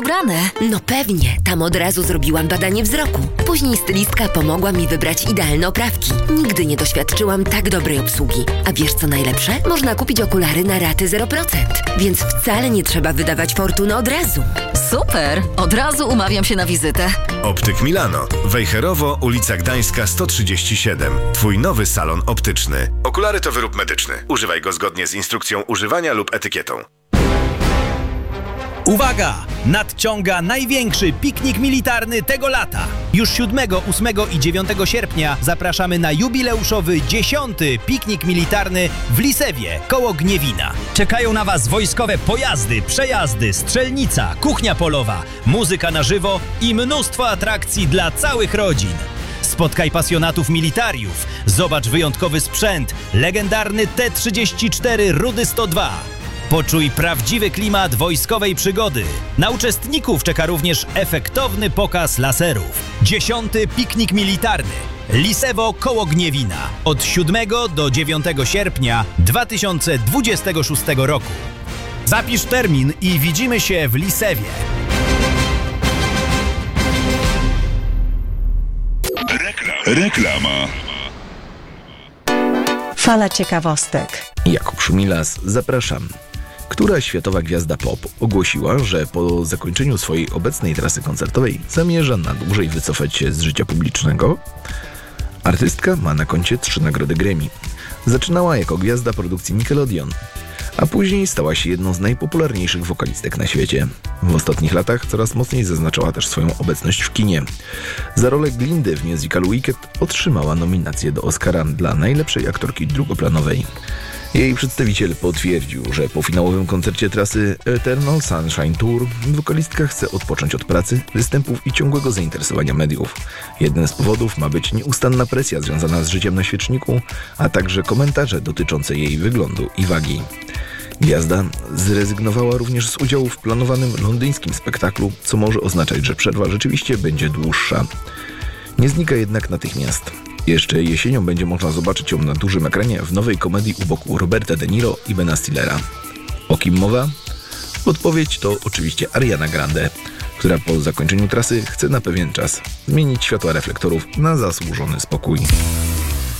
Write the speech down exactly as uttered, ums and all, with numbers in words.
ograne. No pewnie, tam od razu zrobiłam badanie wzroku. Później stylistka pomogła mi wybrać idealne oprawki. Nigdy nie doświadczyłam tak dobrej obsługi. A wiesz co najlepsze? Można kupić okulary na raty zero procent. Więc wcale nie trzeba wydawać fortuny od razu. Super! Od razu umawiam się na wizytę. Optyk Milano. Wejherowo, ulica Gdańska sto trzydzieści siedem. Twój nowy salon optyczny. Okulary to wyrób medyczny. Używaj go zgodnie z instrukcją używania lub etykietą. Uwaga! Nadciąga największy piknik militarny tego lata. Już siódmego, ósmego i dziewiątego sierpnia zapraszamy na jubileuszowy dziesiąty piknik militarny w Lisewie, koło Gniewina. Czekają na Was wojskowe pojazdy, przejazdy, strzelnica, kuchnia polowa, muzyka na żywo i mnóstwo atrakcji dla całych rodzin. Spotkaj pasjonatów militariów, zobacz wyjątkowy sprzęt, legendarny T trzydzieści cztery Rudy sto dwa. Poczuj prawdziwy klimat wojskowej przygody. Na uczestników czeka również efektowny pokaz laserów. Dziesiąty piknik militarny. Lisewo koło Gniewina. Od siódmego do dziewiątego sierpnia dwa tysiące dwudziestego szóstego roku. Zapisz termin i widzimy się w Lisewie. Reklama. Fala ciekawostek. Jakub Szumilas, zapraszam. Która światowa gwiazda pop ogłosiła, że po zakończeniu swojej obecnej trasy koncertowej zamierza na dłużej wycofać się z życia publicznego? Artystka ma na koncie trzy nagrody Grammy. Zaczynała jako gwiazda produkcji Nickelodeon, a później stała się jedną z najpopularniejszych wokalistek na świecie. W ostatnich latach coraz mocniej zaznaczała też swoją obecność w kinie. Za rolę Glindy w musicalu Wicked otrzymała nominację do Oscara dla najlepszej aktorki drugoplanowej. Jej przedstawiciel potwierdził, że po finałowym koncercie trasy Eternal Sunshine Tour wokalistka chce odpocząć od pracy, występów i ciągłego zainteresowania mediów. Jednym z powodów ma być nieustanna presja związana z życiem na świeczniku, a także komentarze dotyczące jej wyglądu i wagi. Gwiazda zrezygnowała również z udziału w planowanym londyńskim spektaklu, co może oznaczać, że przerwa rzeczywiście będzie dłuższa. Nie znika jednak natychmiast. Jeszcze jesienią będzie można zobaczyć ją na dużym ekranie w nowej komedii u boku Roberta De Niro i Bena Stillera. O kim mowa? Odpowiedź to oczywiście Ariana Grande, która po zakończeniu trasy chce na pewien czas zmienić światła reflektorów na zasłużony spokój.